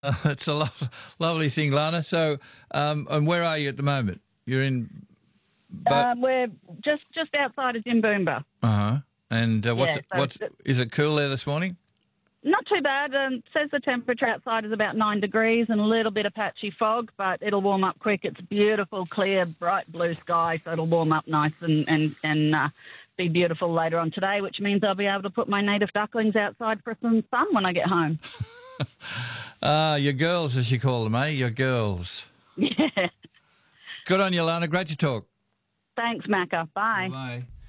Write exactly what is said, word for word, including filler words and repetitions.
Uh, it's a lo- lovely thing, Lana. So, um, and where are you at the moment? You're in. But, Um, we're just just outside of Jimboomba. uh huh. And uh, what's Yeah, so what's it's- is it cool there this morning? Not too bad. Um, says the temperature outside is about nine degrees and a little bit of patchy fog, but it'll warm up quick. It's beautiful, clear, bright blue sky, so it'll warm up nice and and and uh, be beautiful later on today, which means I'll be able to put my native ducklings outside for some sun when I get home. Ah, your girls, as you call them, eh? Your girls. Yeah. Good on you, Lana. Great to talk. Thanks, Macca. Bye. Bye.